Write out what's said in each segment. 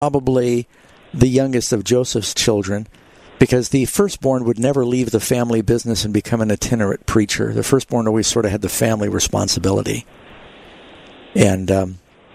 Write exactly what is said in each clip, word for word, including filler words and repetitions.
probably the youngest of Joseph's children, because the firstborn would never leave the family business and become an itinerant preacher. The firstborn always sort of had the family responsibility. And um,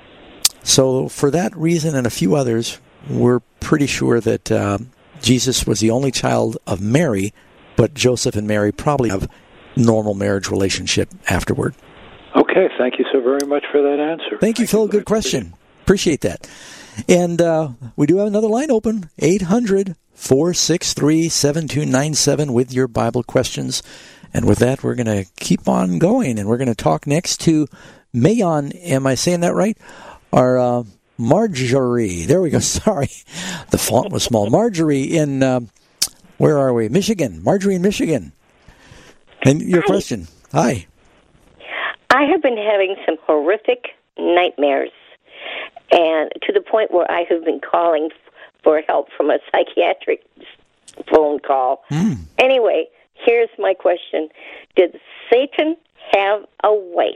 so for that reason and a few others, we're pretty sure that uh, Jesus was the only child of Mary, but Joseph and Mary probably have normal marriage relationship afterward. Okay, thank you so very much for that answer. Thank you, Phil. Good question. Appreciate that. And uh, we do have another line open, eight hundred, four six three, seven two nine seven with your Bible questions. And with that, we're going to keep on going, and we're going to talk next to Mayon. Am I saying that right? Our uh, Marjorie. There we go. Sorry. The font was small. Marjorie in, uh, where are we? Michigan. Marjorie in Michigan. And your Hi. question. Hi. I have been having some horrific nightmares, and to the point where I have been calling for help from a psychiatric phone call. Mm. Anyway, here's my question. Did Satan have a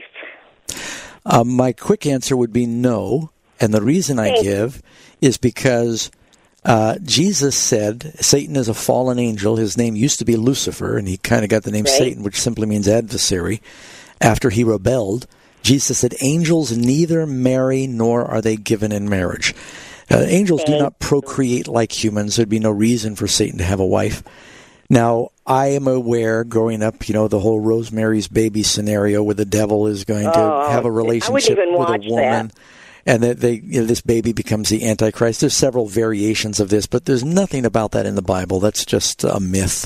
wife? Uh, my quick answer would be no. And the reason I Thanks. give is because uh, Jesus said Satan is a fallen angel. His name used to be Lucifer, and he kind of got the name Right. Satan, which simply means adversary. After he rebelled, Jesus said, angels neither marry nor are they given in marriage. Uh, angels do not procreate like humans. There'd be no reason for Satan to have a wife. Now, I am aware, growing up, you know, the whole Rosemary's Baby scenario where the devil is going to Oh, have a I wouldn't relationship even with a watch woman. that. And that they, you know, this baby becomes the Antichrist. There's several variations of this, but there's nothing about that in the Bible. That's just a myth.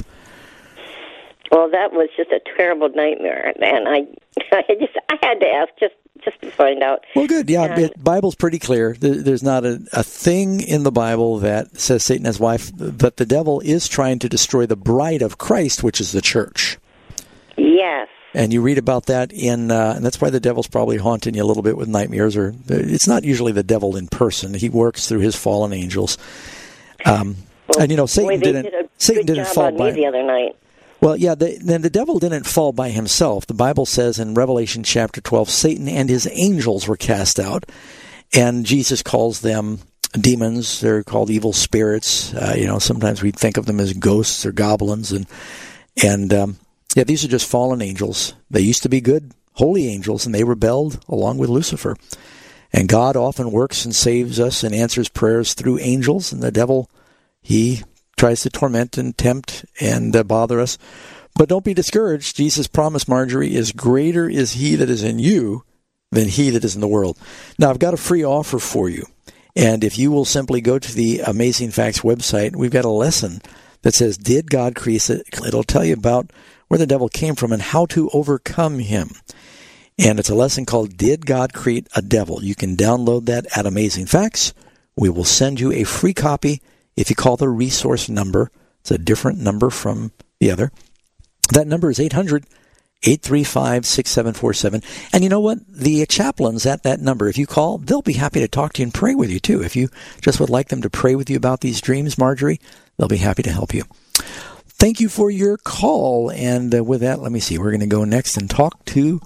Well, that was just a terrible nightmare, and I, I just, I had to ask just, just to find out. Well, good. Yeah, Yeah. the Bible's pretty clear. There, there's not a, a thing in the Bible that says Satan has a wife, but the devil is trying to destroy the bride of Christ, which is the church. Yes. And you read about that in, uh, and that's why the devil's probably haunting you a little bit with nightmares. Or it's not usually the devil in person; he works through his fallen angels. Um, Well, and you know, Satan boy, they didn't. did a Satan good didn't job fall on by me the other night. Well, yeah. The, then the devil didn't fall by himself. The Bible says in Revelation chapter twelve, Satan and his angels were cast out, and Jesus calls them demons. They're called evil spirits. Uh, you know, sometimes we think of them as ghosts or goblins, and and. Um, Yeah, these are just fallen angels. They used to be good, holy angels, and they rebelled along with Lucifer. And God often works and saves us and answers prayers through angels, and the devil, he tries to torment and tempt and uh, bother us. But don't be discouraged. Jesus promised, Marjorie, is greater is he that is in you than he that is in the world. Now, I've got a free offer for you. And if you will simply go to the Amazing Facts website, we've got a lesson that says, Did God Create It? It'll tell you about where the devil came from and how to overcome him. And it's a lesson called Did God Create a Devil? You can download that at Amazing Facts. We will send you a free copy if you call the resource number. It's a different number from the other. That number is eight hundred, eight three five, six seven four seven. And you know what? The chaplains at that number, if you call, they'll be happy to talk to you and pray with you too. If you just would like them to pray with you about these dreams, Marjorie, they'll be happy to help you. Thank you for your call. And uh, with that, let me see. We're going to go next and talk to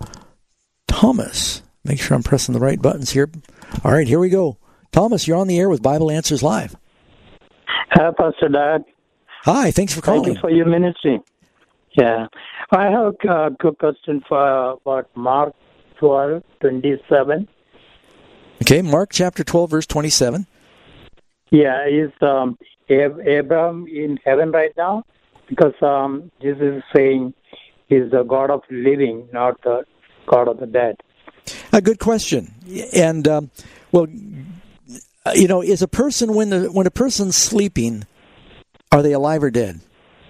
Thomas. Make sure I'm pressing the right buttons here. All right, here we go. Thomas, you're on the air with Bible Answers Live. Hi, Pastor Doug. Hi, thanks for calling. Thank you for your ministry. Yeah. I have a good question for about Mark twelve, twenty-seven. Okay, Mark chapter twelve, verse twenty-seven. Yeah, is um, Ab- Abraham in heaven right now? Because um, Jesus is saying he's the God of living, not the God of the dead. A good question. And, um, well, you know, is a person, when the when a person's sleeping, are they alive or dead?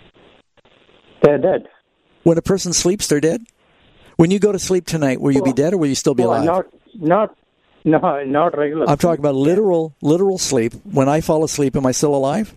They're dead. When a person sleeps, they're dead? When you go to sleep tonight, will you be dead or will you still be Oh, alive? not, not, no, not regular. I'm talking about literal, literal sleep. When I fall asleep, am I still alive?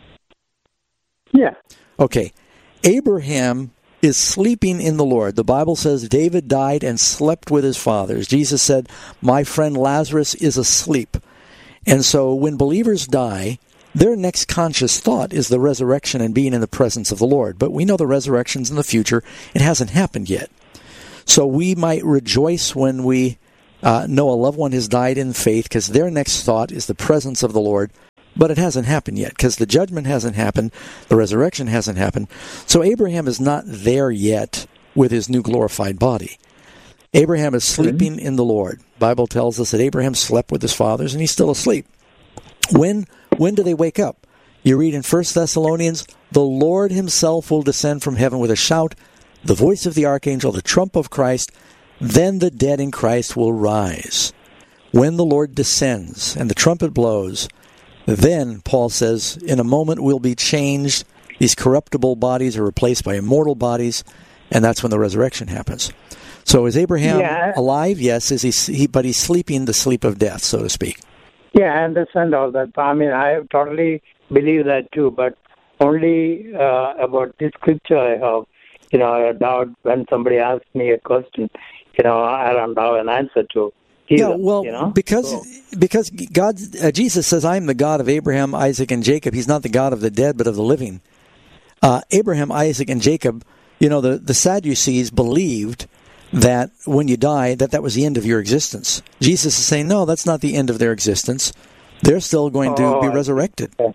Yeah. Okay. Abraham is sleeping in the Lord. The Bible says David died and slept with his fathers. Jesus said, my friend Lazarus is asleep. And so when believers die, their next conscious thought is the resurrection and being in the presence of the Lord. But we know the resurrection's in the future. It hasn't happened yet. So we might rejoice when we uh, know a loved one has died in faith because their next thought is the presence of the Lord, but it hasn't happened yet because the judgment hasn't happened, the resurrection hasn't happened. So Abraham is not there yet with his new glorified body. Abraham is sleeping mm-hmm. in the Lord. The Bible tells us that Abraham slept with his fathers, and he's still asleep. When when do they wake up? You read in First Thessalonians, the Lord himself will descend from heaven with a shout, the voice of the archangel, the trump of Christ, then the dead in Christ will rise. When the Lord descends and the trumpet blows, then, Paul says, in a moment we'll be changed. These corruptible bodies are replaced by immortal bodies, and that's when the resurrection happens. So is Abraham yeah. alive? Yes. Is he, he? But he's sleeping the sleep of death, so to speak. Yeah, I understand all that. I mean, I totally believe that too, but only uh, about this scripture I have, you know, I doubt when somebody asks me a question, you know, I don't have an answer to. Either, yeah, well, you know? because so. because God, uh, Jesus says, "I am the God of Abraham, Isaac, and Jacob." He's not the God of the dead, but of the living. Uh, Abraham, Isaac, and Jacob. You know, the the Sadducees believed that when you die, that that was the end of your existence. Jesus is saying, no, that's not the end of their existence. They're still going to oh, be resurrected. Okay.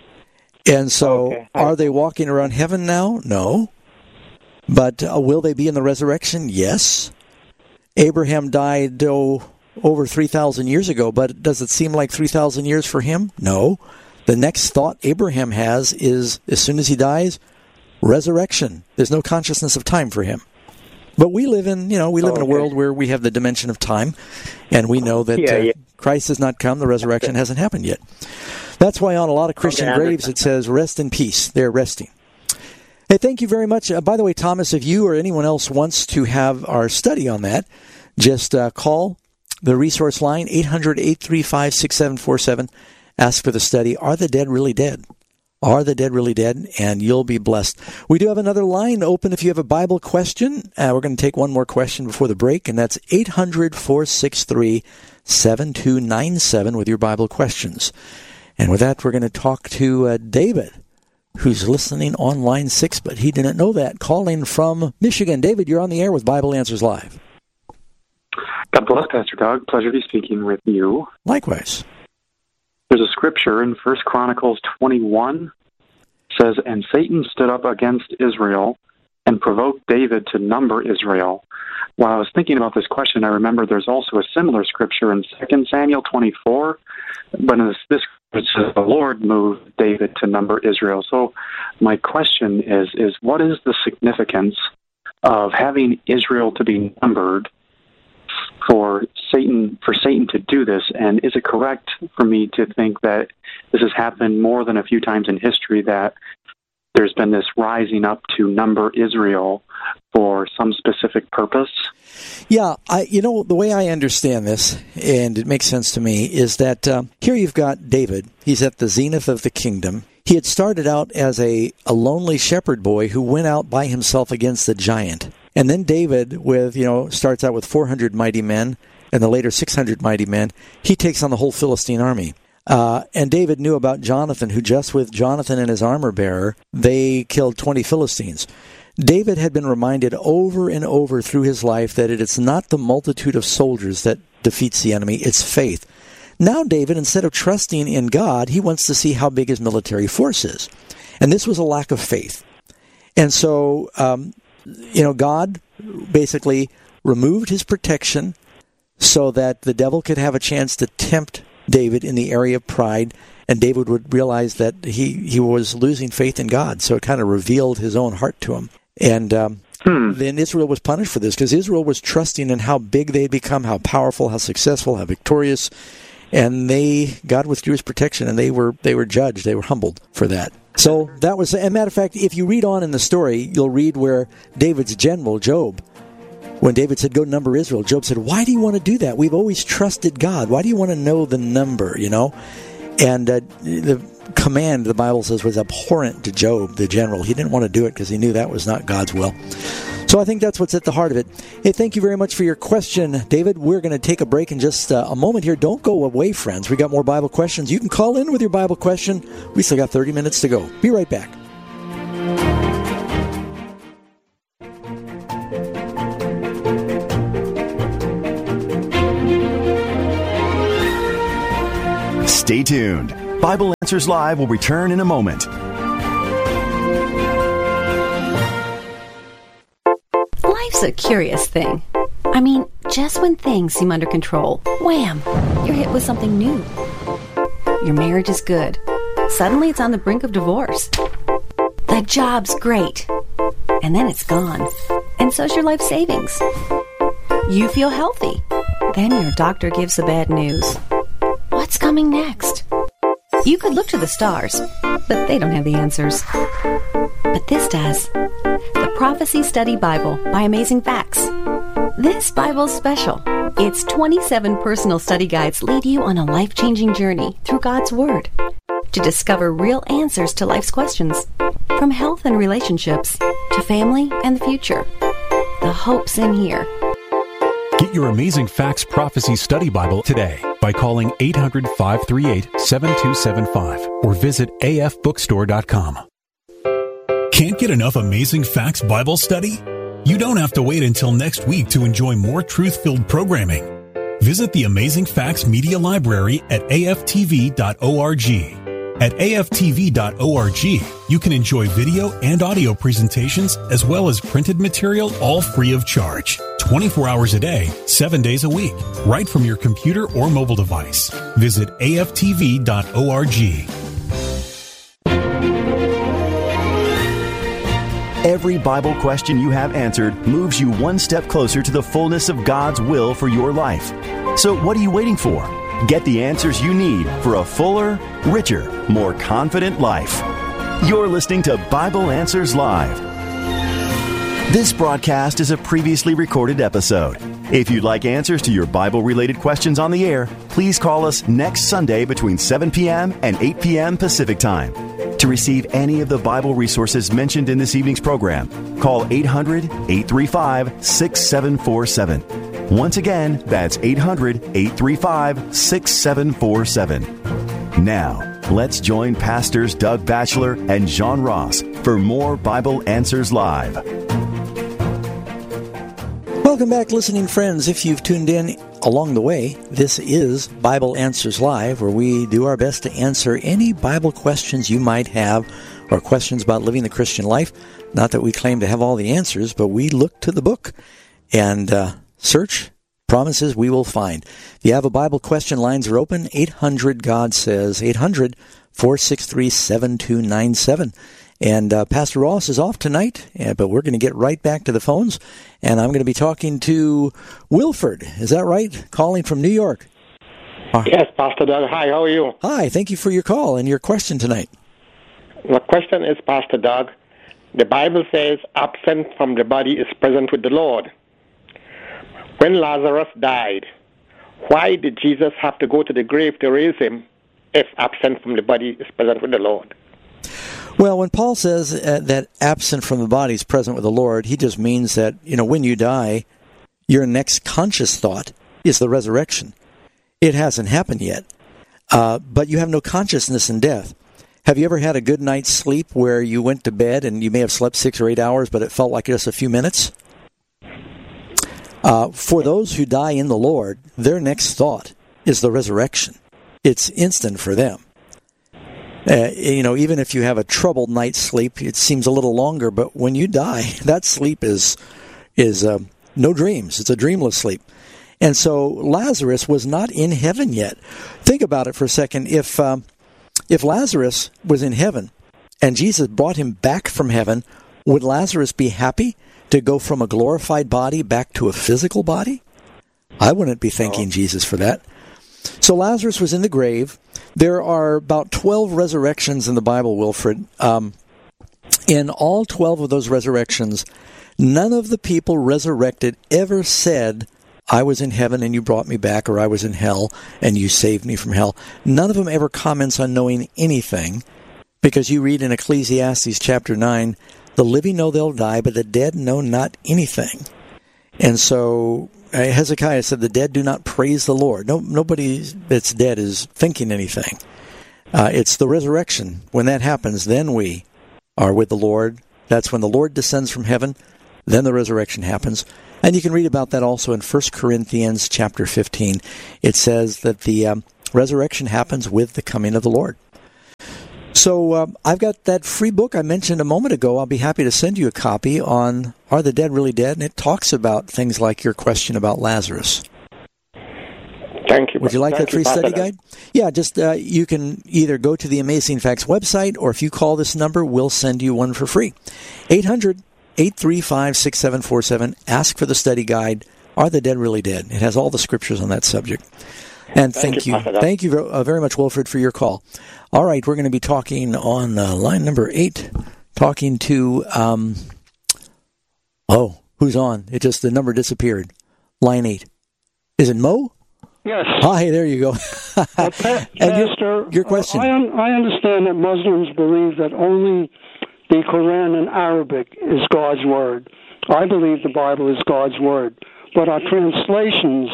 And so, okay. Are they walking around heaven now? No. But uh, will they be in the resurrection? Yes. Abraham died oh, over three thousand years ago, but does it seem like three thousand years for him? No. The next thought Abraham has is, as soon as he dies, resurrection. There's no consciousness of time for him. But we live in, you know, we live oh, okay. in a world where we have the dimension of time, and we know that yeah, uh, yeah. Christ has not come, the resurrection okay. hasn't happened yet. That's why on a lot of Christian okay, graves it says, rest in peace. They're resting. Hey, thank you very much. Uh, by the way, Thomas, if you or anyone else wants to have our study on that, just uh, call the resource line, eight hundred, eight three five, six seven four seven. Ask for the study, Are the Dead Really Dead? Are the Dead Really Dead? And you'll be blessed. We do have another line open if you have a Bible question. Uh, we're going to take one more question before the break, and that's eight hundred, four six three, seven two nine seven with your Bible questions. And with that, we're going to talk to uh, David, who's listening on line six, but he didn't know that, calling from Michigan. David, you're on the air with Bible Answers Live. God bless, Pastor Doug. Pleasure to be speaking with you. Likewise. There's a scripture in First Chronicles twenty-one. Says, and Satan stood up against Israel and provoked David to number Israel. While I was thinking about this question, I remember there's also a similar scripture in Second Samuel twenty-four, but in this, this it says the Lord moved David to number Israel. So my question is, is what is the significance of having Israel to be numbered for Satan for Satan to do this? And is it correct for me to think that this has happened more than a few times in history, that there's been this rising up to number Israel for some specific purpose? Yeah, I, you know, the way I understand this, and it makes sense to me, is that um, here you've got David. He's at the zenith of the kingdom. He had started out as a, a lonely shepherd boy who went out by himself against the giant. And then David, with you know, starts out with four hundred mighty men, and the later six hundred mighty men. He takes on the whole Philistine army. Uh, and David knew about Jonathan, who just with Jonathan and his armor-bearer, they killed twenty Philistines. David had been reminded over and over through his life that it is not the multitude of soldiers that defeats the enemy, it's faith. Now David, instead of trusting in God, he wants to see how big his military force is. And this was a lack of faith. And so, um, you know, God basically removed his protection so that the devil could have a chance to tempt David in the area of pride, and David would realize that he, he was losing faith in God. So it kind of revealed his own heart to him. And um, hmm. then Israel was punished for this, because Israel was trusting in how big they'd become, how powerful, how successful, how victorious. And they, God withdrew his protection, and they were they were judged. They were humbled for that. So that was, as a matter of fact, if you read on in the story, you'll read where David's general, Job, when David said, go number Israel, Job said, why do you want to do that? We've always trusted God. Why do you want to know the number, you know? And uh, the command, the Bible says, was abhorrent to Job, the general. He didn't want to do it because he knew that was not God's will. So I think that's what's at the heart of it. Hey, thank you very much for your question, David. We're going to take a break in just uh, a moment here. Don't go away, friends. We got more Bible questions. You can call in with your Bible question. We still got thirty minutes to go. Be right back. Stay tuned. Bible Answers Live will return in a moment. Life's a curious thing. I mean, just when things seem under control, wham, you're hit with something new. Your marriage is good. Suddenly it's on the brink of divorce. The job's great. And then it's gone. And so's your life savings. You feel healthy. Then your doctor gives the bad news. What's coming next? You could look to the stars, but they don't have the answers. But this does. The Prophecy Study Bible by Amazing Facts. This Bible's special. Its twenty-seven personal study guides lead you on a life-changing journey through God's Word to discover real answers to life's questions, from health and relationships to family and the future. The hope's in here. Get your Amazing Facts Prophecy Study Bible today by calling eight hundred, five three eight, seven two seven five or visit a f bookstore dot com. Can't get enough Amazing Facts Bible study? You don't have to wait until next week to enjoy more truth-filled programming. Visit the Amazing Facts Media Library at a f t v dot org. At a f t v dot org, you can enjoy video and audio presentations as well as printed material, all free of charge. twenty-four hours a day, seven days a week, right from your computer or mobile device. Visit a f t v dot org. Every Bible question you have answered moves you one step closer to the fullness of God's will for your life. So what are you waiting for? Get the answers you need for a fuller, richer, more confident life. You're listening to Bible Answers Live. This broadcast is a previously recorded episode. If you'd like answers to your Bible-related questions on the air, please call us next Sunday between seven p.m. and eight p.m. Pacific Time. To receive any of the Bible resources mentioned in this evening's program, call eight hundred, eight three five, six seven four seven. Once again, that's eight hundred, eight three five, six seven four seven. Now, let's join Pastors Doug Batchelor and John Ross for more Bible Answers Live. Welcome back, listening friends. If you've tuned in along the way, this is Bible Answers Live, where we do our best to answer any Bible questions you might have or questions about living the Christian life. Not that we claim to have all the answers, but we look to the book and uh, search. Promises we will find. If you have a Bible question, lines are open. eight hundred God says, eight hundred, four six three, seven two nine seven. And uh, Pastor Ross is off tonight, uh, but we're going to get right back to the phones. And I'm going to be talking to Wilford. Is that right? Calling from New York. Yes, Pastor Doug. Hi, how are you? Hi, thank you for your call and your question tonight. The question is, Pastor Doug, the Bible says, absent from the body is present with the Lord. When Lazarus died, why did Jesus have to go to the grave to raise him if absent from the body is present with the Lord? Well, when Paul says uh, that absent from the body is present with the Lord, he just means that, you know, when you die, your next conscious thought is the resurrection. It hasn't happened yet, uh, but you have no consciousness in death. Have you ever had a good night's sleep where you went to bed and you may have slept six or eight hours, but it felt like just a few minutes? Uh, for those who die in the Lord, their next thought is the resurrection. It's instant for them. Uh, you know, even if you have a troubled night's sleep, it seems a little longer, but when you die, that sleep is is uh, no dreams. It's a dreamless sleep. And so Lazarus was not in heaven yet. Think about it for a second. If um, if Lazarus was in heaven and Jesus brought him back from heaven, would Lazarus be happy to go from a glorified body back to a physical body? I wouldn't be thanking Jesus for that. So Lazarus was in the grave. There are about twelve resurrections in the Bible, Wilfred. Um, in all twelve of those resurrections, none of the people resurrected ever said, I was in heaven and you brought me back, or I was in hell and you saved me from hell. None of them ever comments on knowing anything, because you read in Ecclesiastes chapter nine, the living know they'll die, but the dead know not anything. And so Hezekiah said, the dead do not praise the Lord. No, nobody that's dead is thinking anything. Uh, it's the resurrection. When that happens, then we are with the Lord. That's when the Lord descends from heaven. Then the resurrection happens. And you can read about that also in First Corinthians chapter fifteen. It says that the um, Resurrection happens with the coming of the Lord. So uh, I've got that free book I mentioned a moment ago. I'll be happy to send you a copy on Are the Dead Really Dead? And it talks about things like your question about Lazarus. Thank you. Would you like Thank that free you, study Pastor. guide? Yeah, just uh, you can either go to the Amazing Facts website, or if you call this number, we'll send you one for free. eight hundred, eight three five, six seven four seven. Ask for the study guide, Are the Dead Really Dead? It has all the scriptures on that subject. And thank, thank you, you thank you very, uh, very much, Wilfred, for your call. All right, we're going to be talking on uh, line number eight, talking to, um, oh, who's on? It just, the number disappeared. Line eight. Is it Mo? Yes. Hi, there you go. uh, pa- and Pastor, your, your question. Uh, I, un- I understand that Muslims believe that only the Quran in Arabic is God's word. I believe the Bible is God's word. But our translations,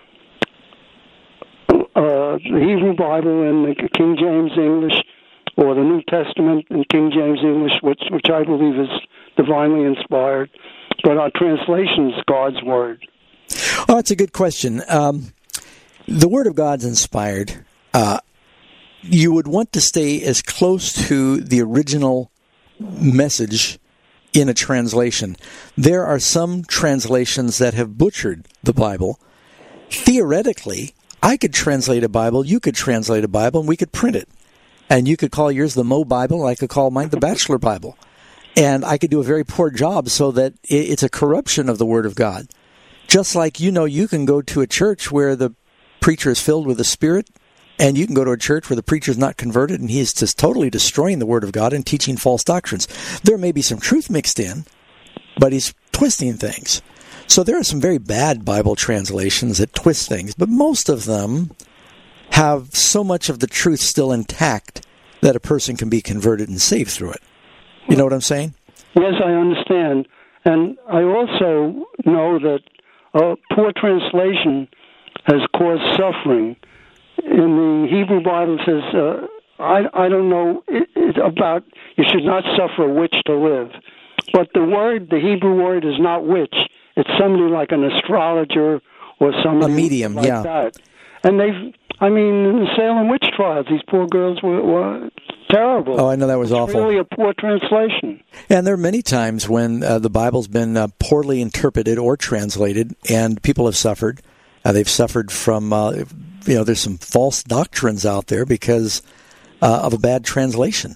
uh, the Hebrew Bible and the King James English, or the New Testament in King James English, which, which I believe is divinely inspired, but our translation is God's word. Oh, that's a good question. Um, the Word of God's inspired. Uh, you would want to stay as close to the original message in a translation. There are some translations that have butchered the Bible. Theoretically, I could translate a Bible, you could translate a Bible, and we could print it. And you could call yours the Mo Bible, and I could call mine the Bachelor Bible. And I could do a very poor job so that it's a corruption of the Word of God. Just like, you know, you can go to a church where the preacher is filled with the Spirit, and you can go to a church where the preacher is not converted, and he is just totally destroying the Word of God and teaching false doctrines. There may be some truth mixed in, but he's twisting things. So there are some very bad Bible translations that twist things, but most of them have so much of the truth still intact that a person can be converted and saved through it. You know what I'm saying? Yes, I understand. And I also know that uh, poor translation has caused suffering. In the Hebrew Bible it says, uh, I, I don't know it, it about, you should not suffer a witch to live. But the word, the Hebrew word is not witch. It's somebody like an astrologer or somebody a medium, like yeah. that. And they've, I mean, in the Salem witch trials, these poor girls were, were terrible. Oh, I know that was it's awful. Really a poor translation. And there are many times when uh, the Bible's been uh, poorly interpreted or translated, and people have suffered. Uh, they've suffered from, uh, you know, there's some false doctrines out there because uh, of a bad translation.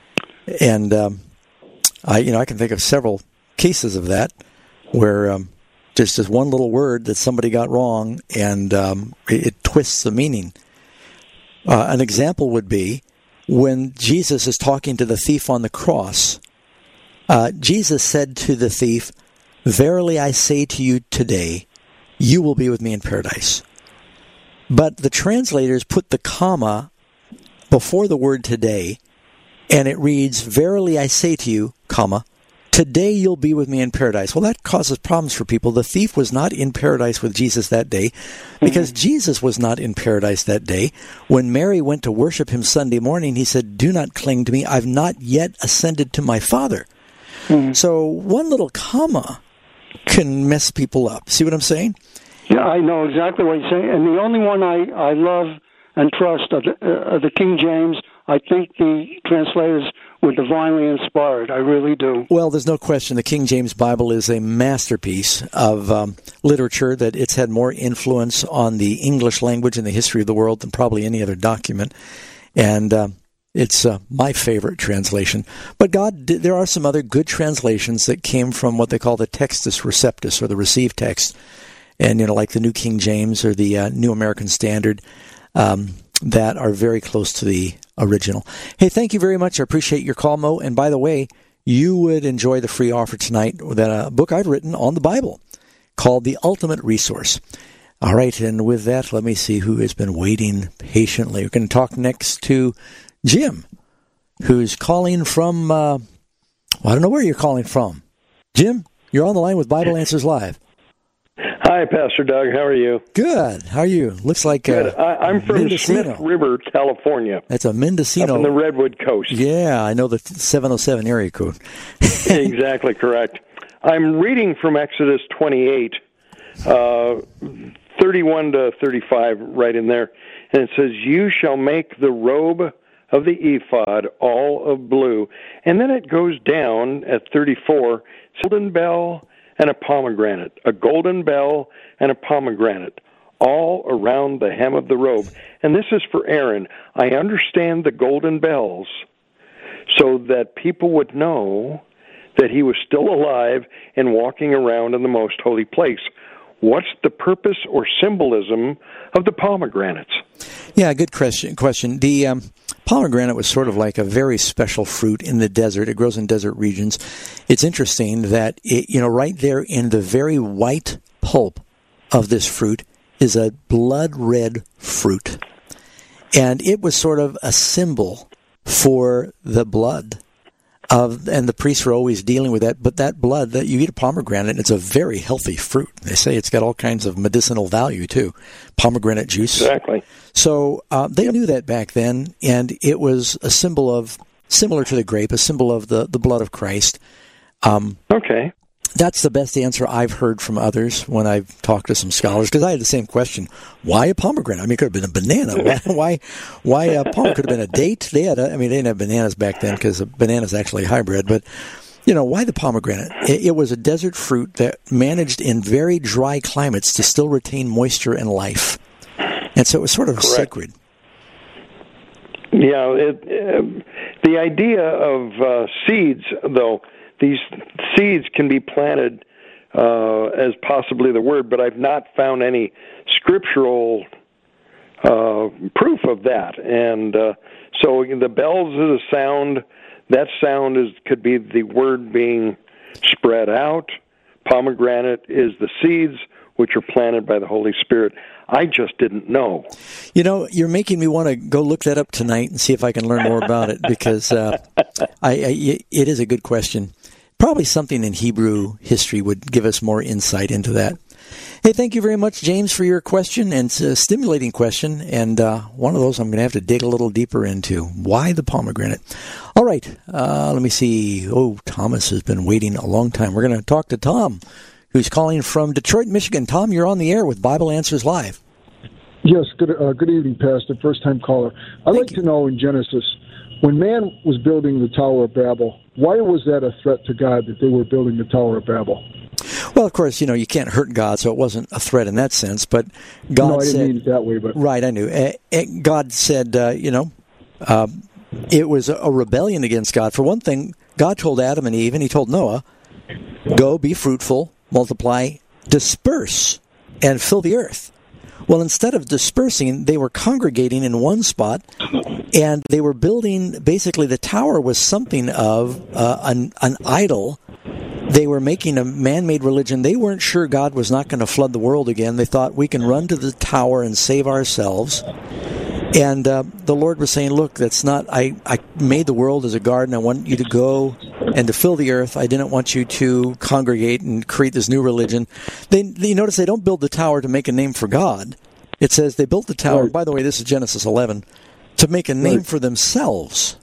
And um, I, you know, I can think of several cases of that where um, just as one little word that somebody got wrong, and um, it, it twists the meaning. Uh, an example would be when Jesus is talking to the thief on the cross. Uh, Jesus said to the thief, "Verily I say to you today, you will be with me in paradise." But the translators put the comma before the word today, and it reads, "Verily I say to you, comma, today you'll be with me in paradise." Well, that causes problems for people. The thief was not in paradise with Jesus that day because mm-hmm. Jesus was not in paradise that day. When Mary went to worship him Sunday morning, he said, "Do not cling to me. I've not yet ascended to my Father." Mm-hmm. So one little comma can mess people up. See what I'm saying? Yeah, I know exactly what you're saying. And the only one I, I love and trust are the, uh, the King James. I think the translators were divinely inspired. I really do. Well, there's no question the King James Bible is a masterpiece of um, literature, that it's had more influence on the English language in the history of the world than probably any other document. And uh, it's uh, my favorite translation. But God, there are some other good translations that came from what they call the Textus Receptus, or the received text. And, you know, like the New King James or the uh, New American Standard, um, that are very close to the original. Hey, thank you very much. I appreciate your call, Mo. And by the way, you would enjoy the free offer tonight with a book I've written on the Bible called The Ultimate Resource. All right, and with that, let me see who has been waiting patiently. We're going to talk next to Jim, who's calling from, uh, well, I don't know where you're calling from. Jim, you're on the line with Bible Answers Live. Hi, Pastor Doug. How are you? Good. How are you? Looks like Good. Uh, I, I'm from Mendocino. Smith River, California. That's a Mendocino. Up on the Redwood Coast. Yeah, I know the seven oh seven area code. Exactly correct. I'm reading from Exodus twenty-eight, uh, thirty-one to thirty-five, right in there. and it says, "You shall make the robe of the ephod all of blue." And then it goes down at thirty-four, golden bell and a pomegranate, a golden bell and a pomegranate, all around the hem of the robe. And this is for Aaron. I understand the golden bells so that people would know that he was still alive and walking around in the most holy place. What's the purpose or symbolism of the pomegranates? Yeah, good question. Question. The um, pomegranate was sort of like a very special fruit in the desert. It grows in desert regions. It's interesting that, it, you know, right there in the very white pulp of this fruit is a blood red fruit. And it was sort of a symbol for the blood of, and the priests were always dealing with that. But that blood, that you eat a pomegranate, and it's a very healthy fruit. They say it's got all kinds of medicinal value too. Pomegranate juice. Exactly. So uh, they knew that back then, and it was a symbol of, similar to the grape, a symbol of the, the blood of Christ. Um, okay. That's the best answer I've heard from others when I've talked to some scholars, because I had the same question. Why a pomegranate? I mean, it could have been a banana. Why why, why a pomegranate? Could have been a date. They had, a, I mean, they didn't have bananas back then because a banana's actually a hybrid. But, you know, why the pomegranate? It, it was a desert fruit that managed in very dry climates to still retain moisture and life. And so it was sort of Correct. sacred. Yeah, it, uh, the idea of uh, seeds, though, these seeds can be planted uh, as possibly the word, but I've not found any scriptural uh, proof of that. And uh, so the bells is a sound. That sound is could be the word being spread out. Pomegranate is the seeds which are planted by the Holy Spirit. I just didn't know. You know, you're making me want to go look that up tonight and see if I can learn more about it, because uh, I, I, it is a good question. Probably something in Hebrew history would give us more insight into that. Hey, thank you very much, James, for your question, and it's a stimulating question, and uh, one of those I'm going to have to dig a little deeper into. Why the pomegranate? All right, uh, let me see. Oh, Thomas has been waiting a long time. We're going to talk to Tom, who's calling from Detroit, Michigan. Tom, you're on the air with Bible Answers Live. Yes, good uh, good evening, Pastor, first-time caller. I'd Thank like you. to know in Genesis, when man was building the Tower of Babel, why was that a threat to God that they were building the Tower of Babel? Well, of course, you know, you can't hurt God, so it wasn't a threat in that sense, but God no, I didn't said... mean it that way, but... Right, I knew. Uh, uh, God said, uh, you know, uh, it was a rebellion against God. For one thing, God told Adam and Eve, and he told Noah, go, be fruitful, multiply, disperse, and fill the earth. Well, instead of dispersing, they were congregating in one spot, and they were building, basically the tower was something of uh, an, an idol. They were making a man-made religion. They weren't sure God was not going to flood the world again. They thought, we can run to the tower and save ourselves. And uh, the Lord was saying, look, that's not, I, I made the world as a garden. I want you to go and to fill the earth. I didn't want you to congregate and create this new religion. They, they, you notice they don't build the tower to make a name for God. It says they built the tower, right. By the way, this is Genesis eleven, to make a name right. for themselves.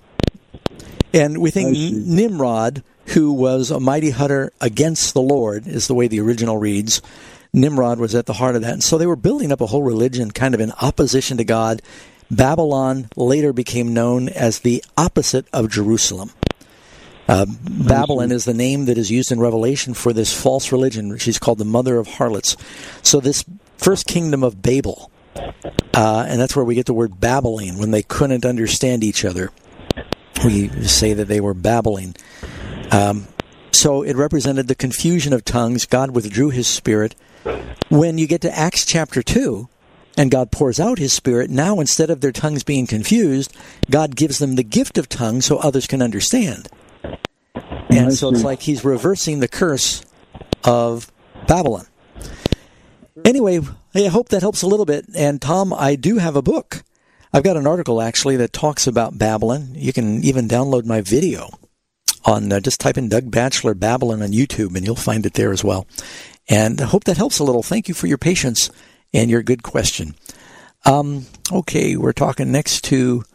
And we think Nimrod, who was a mighty hunter against the Lord, is the way the original reads. Nimrod was at the heart of that. And so they were building up a whole religion kind of in opposition to God. Babylon later became known as the opposite of Jerusalem. Uh, Babylon is the name that is used in Revelation for this false religion. She's called the mother of harlots. So this first kingdom of Babel, uh, and that's where we get the word babbling, when they couldn't understand each other. We say that they were babbling. Um, so it represented the confusion of tongues. God withdrew his spirit. When you get to Acts chapter two, and God pours out his spirit, now instead of their tongues being confused, God gives them the gift of tongues so others can understand. And so it's like he's reversing the curse of Babylon. Anyway, I hope that helps a little bit. And Tom, I do have a book. I've got an article, actually, that talks about Babylon. You can even download my video on, uh, just type in Doug Batchelor Babylon on YouTube, and you'll find it there as well. And I hope that helps a little. Thank you for your patience and your good question. Um, okay, we're talking next to,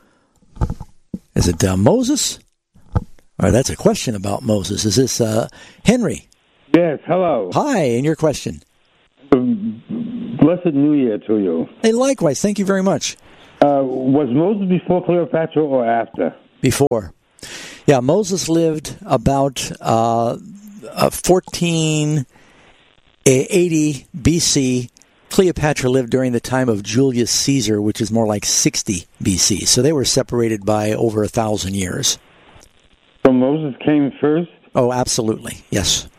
is it uh, Moses? All right, that's a question about Moses. Is this uh, Henry? Yes, hello. Hi, and your question? Um, blessed New Year to you. Hey, likewise. Thank you very much. Uh, was Moses before Cleopatra or after? Before. Yeah, Moses lived about uh, uh, fourteen eighty B C. Cleopatra lived during the time of Julius Caesar, which is more like sixty B C. So they were separated by over a thousand years. So Moses came first? Oh, absolutely. Yes.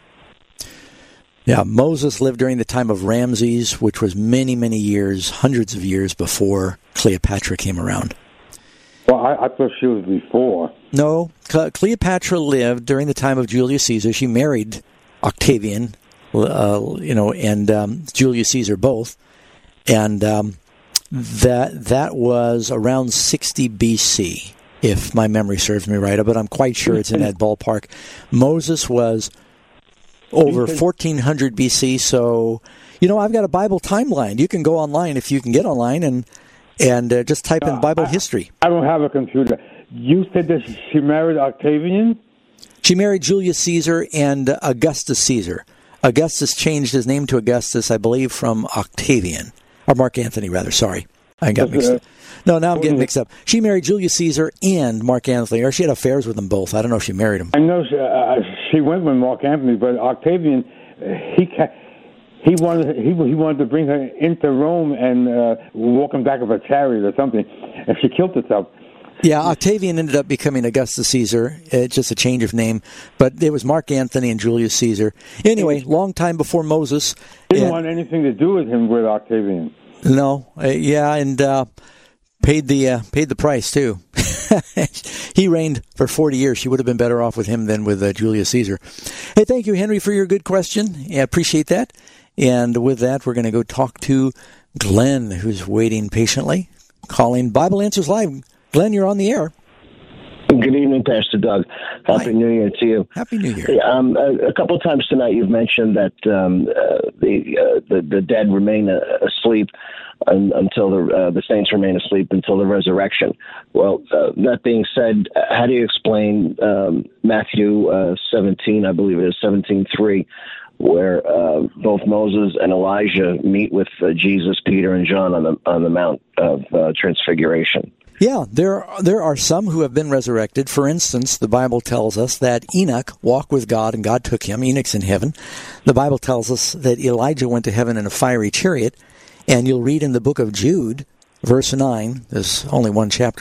Yeah, Moses lived during the time of Ramses, which was many, many years, hundreds of years before Cleopatra came around. Well, I, I thought she was before. No, Cleopatra lived during the time of Julius Caesar. She married Octavian, uh, you know, and um, Julius Caesar both, and um, that that was around sixty B C, if my memory serves me right. But I'm quite sure it's in that ballpark. Moses was over fourteen hundred B C. So, you know, I've got a Bible timeline. You can go online if you can get online and and uh, just type in Bible I, history. I don't have a computer. You said that she married Octavian? She married Julius Caesar and Augustus Caesar. Augustus changed his name to Augustus, I believe, from Octavian. Or Mark Antony, rather. Sorry. I got mixed up. No, now I'm getting mixed up. She married Julius Caesar and Mark Antony, or she had affairs with them both. I don't know if she married him. I know she, uh, she went with Mark Antony, but Octavian, he he wanted he he wanted to bring her into Rome and uh, walk him back of a chariot or something, and she killed herself. Yeah, Octavian ended up becoming Augustus Caesar. It's just a change of name. But it was Mark Antony and Julius Caesar. Anyway, long time before Moses. Didn't and, want anything to do with him with Octavian. No, uh, yeah, and uh, paid the uh, paid the price too. He reigned for forty years. She would have been better off with him than with uh, Julius Caesar. Hey, thank you, Henry, for your good question. I appreciate that. And with that, we're going to go talk to Glenn, who's waiting patiently, calling Bible Answers Live. Glenn, you're on the air. Good evening, Pastor Doug. Happy Hi. New Year to you. Happy New Year. Um, a, a couple of times tonight you've mentioned that um, uh, the, uh, the the dead remain uh, asleep un, until the uh, the saints remain asleep until the resurrection. Well, uh, that being said, how do you explain um, Matthew uh, seventeen, I believe it is seventeen three, where uh, both Moses and Elijah meet with uh, Jesus, Peter, and John on the on the Mount of uh, Transfiguration? Yeah, there there are some who have been resurrected. For instance, the Bible tells us that Enoch walked with God and God took him. Enoch's in heaven. The Bible tells us that Elijah went to heaven in a fiery chariot. And you'll read in the book of Jude, verse nine, there's only one chapter